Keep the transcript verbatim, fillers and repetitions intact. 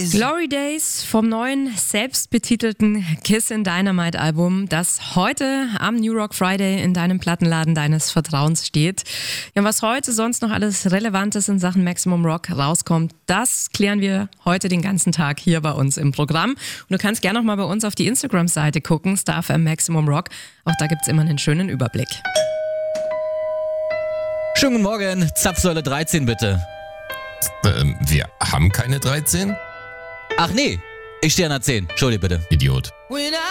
Glory Days vom neuen, selbstbetitelten Kissin' Dynamite Album, das heute am New Rock Friday in deinem Plattenladen deines Vertrauens steht. Ja, was heute sonst noch alles Relevantes in Sachen Maximum Rock rauskommt, das klären wir heute den ganzen Tag hier bei uns im Programm. Und du kannst gerne noch mal bei uns auf die Instagram-Seite gucken, StarFM Maximum Rock. Auch da gibt's immer einen schönen Überblick. Schönen guten Morgen, Zapfsäule dreizehn bitte. Ähm, wir haben keine dreizehn? Ach nee, ich stehe an der zehn. Entschuldige bitte. Idiot.